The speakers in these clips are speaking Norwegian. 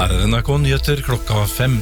Her NRK Nyheter klokka 5.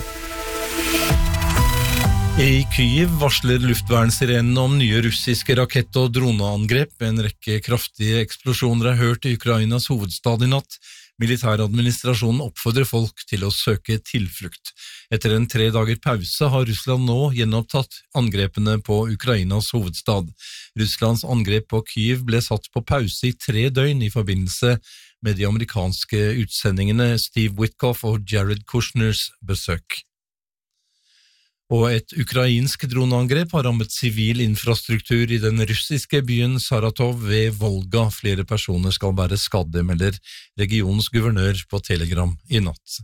I Kyiv varsler luftvernsirenene om nye russiske rakett- og droneangrep. En rekke kraftige eksplosjoner hørt I Ukrainas hovedstad I natt. Militæradministrasjonen oppfordrer folk til å søke tilflukt. Etter en 3 dager pause har Russland nå gjenopptatt angrepene på Ukrainas hovedstad. Russlands angrep på Kyiv ble satt på pause I 3 døgn I forbindelse med de amerikanske utsendingene Steve Witkoff og Jared Kushners besøk. Og et ukrainsk droneangrep har rammet sivil infrastruktur I den russiske byen Saratov ved Volga. Flere personer skal være skadde, melder regionens guvernør på Telegram I natt.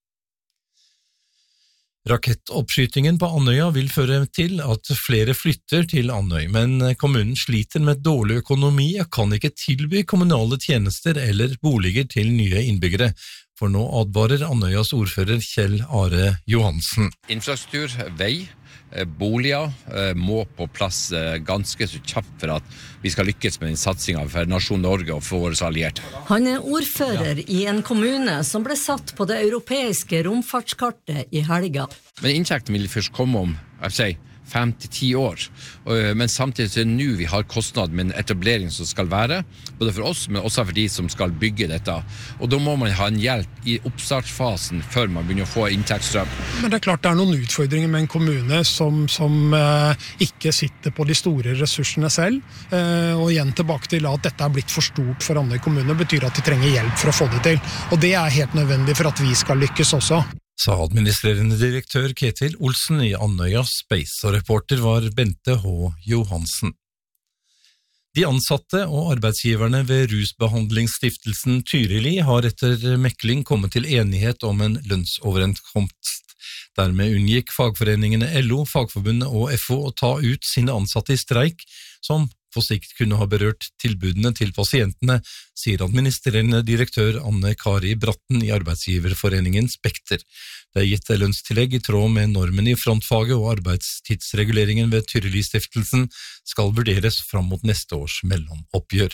Rakettoppskytingen på Andøya vil føre til at flere flytter til Andøy, men kommunen sliter med dårlig økonomi og kan ikke tilby kommunale tjenester eller boliger til nye innbyggere. For nå advarer Andøyas ordfører Kjell Are Johansen. Infrastruktur, vei, boliger må på plass ganske så kjapt for at vi skal lykkes med den satsingen for nasjonen Norge og for våre allierte. Han ordfører I en kommune som ble satt på det europeiske romfartskartet I helga. Men inntekten vil først komme om, 5-10 år. Men samtidig så nå vi har kostnad med en etablering som skal være, både for oss, men også for de som skal bygge dette. Og da må man ha en hjelp I oppstartsfasen før man begynner å få inntektsstrøm. Men det klart det noen utfordringer med en kommune som ikke sitter på de store ressursene selv. Og igjen tilbake til at dette blitt for stort for andre kommuner, betyr at de trenger hjelp for å få det til. Og det helt nødvendig for at vi skal lykkes også. Sa administrerende direktør Ketil Olsen I Andøya Space, og reporter var Bente H. Johansen. De ansatte og arbeidsgiverne ved rusbehandlingsstiftelsen Tyrili har etter mekling kommet til enighet om en lønnsoverenskomst. Dermed unngikk fagforeningene LO, Fagforbundet og FO å ta ut sine ansatte I streik, som på sikt kunne ha berørt tilbudene til pasientene, sier administrerende direktør Anne Kari Bratten I arbeidsgiverforeningen Spekter. Det gitt lønnstillegg I tråd med normen I frontfaget, og arbeidstidsreguleringen ved Tyrili-stiftelsen skal vurderes fram mot neste års mellomoppgjør.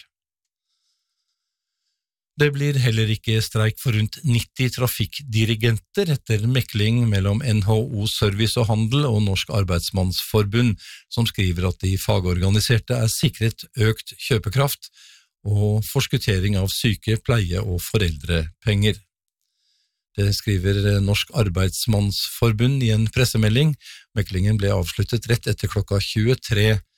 Det blir heller ikke streik for rundt 90 trafikkdirigenter etter mekling mellom NHO Service og Handel og Norsk Arbeidsmannsforbund, som skriver at de fagorganiserte sikret økt kjøpekraft og forskuttering av syke, pleie og foreldrepenger. Det skriver Norsk Arbeidsmannsforbund I en pressemelding. Meklingen ble avsluttet rett etter klokka 23